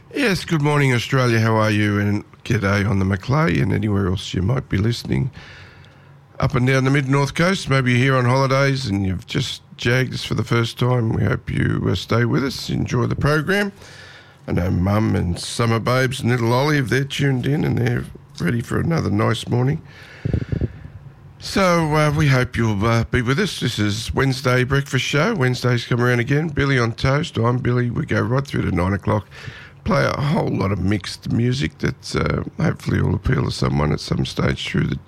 Yes, good morning, Australia. How are you? And g'day on the Macleay and anywhere else you might be listening. Up and down the mid-north coast, maybe you're here on holidays and you've just jagged us for the first time. We hope you stay with us, enjoy the program. I know Mum and Summer Babes and little Olive, they're tuned in and they're ready for another nice morning. So we hope you'll be with us. This is Wednesday Breakfast Show. Wednesdays come around again. Billy on Toast. I'm Billy. We go right through to 9 o'clock. Play a whole lot of mixed music that hopefully will appeal to someone at some stage through the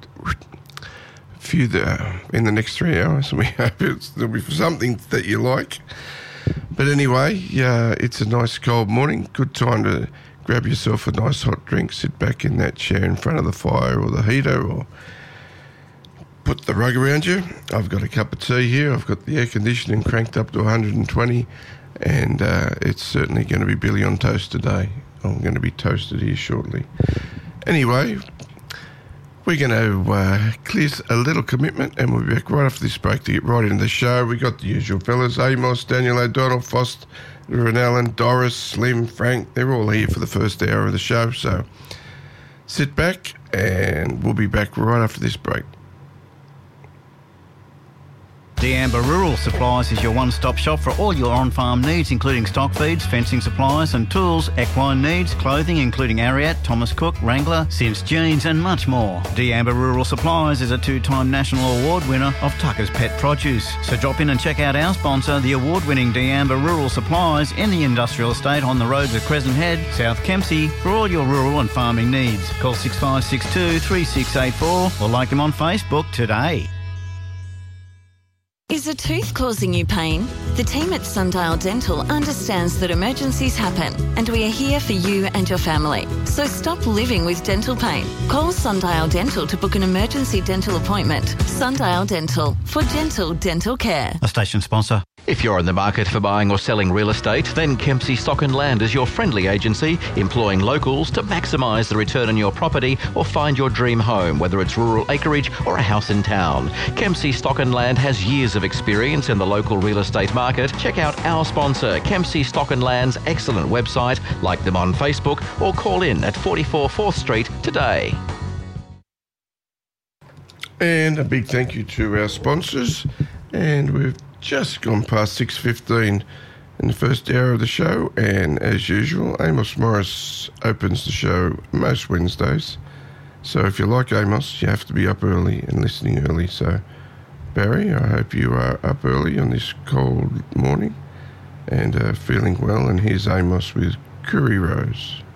in the next 3 hours. We hope there'll be something that you like. But anyway, it's a nice cold morning. Good time to grab yourself a nice hot drink, sit back in that chair in front of the fire or the heater, or put the rug around you. I've got a cup of tea here. I've got the air conditioning cranked up to 120, and it's certainly going to be Billy on Toast today. I'm going to be toasted here shortly. Anyway, we're going to clear a little commitment, and we'll be back right after this break to get right into the show. We got the usual fellas: Amos, Daniel O'Donnell, Fost, Ron Allen, Doris, Slim, Frank. They're all here for the first hour of the show, so sit back, and we'll be back right after this break. D'Amber Rural Supplies is your one-stop shop for all your on-farm needs, including stock feeds, fencing supplies and tools, equine needs, clothing including Ariat, Thomas Cook, Wrangler, Sims Jeans and much more. D'Amber Rural Supplies is a two-time national award winner of Tucker's Pet Produce. So drop in and check out our sponsor, the award-winning D'Amber Rural Supplies in the industrial estate on the roads of Crescent Head, South Kempsey, for all your rural and farming needs. Call 6562 3684 or like them on Facebook today. Is a tooth causing you pain? The team at Sundial Dental understands that emergencies happen, and we are here for you and your family. So stop living with dental pain. Call Sundial Dental to book an emergency dental appointment. Sundial Dental, for gentle dental care. A station sponsor. If you're in the market for buying or selling real estate, then Kempsey Stock and Land is your friendly agency, employing locals to maximise the return on your property or find your dream home, whether it's rural acreage or a house in town. Kempsey Stock and Land has years of experience in the local real estate market. Check out our sponsor, Kempsey Stock and Land's excellent website, like them on Facebook, or call in at 44 4th Street today. And a big thank you to our sponsors. And we've just gone past 6:15 in the first hour of the show, and as usual, Amos Morris opens the show most Wednesdays. So if you like Amos, you have to be up early and listening early. So Barry, I hope you are up early on this cold morning and feeling well. And here's Amos with Curry Rose.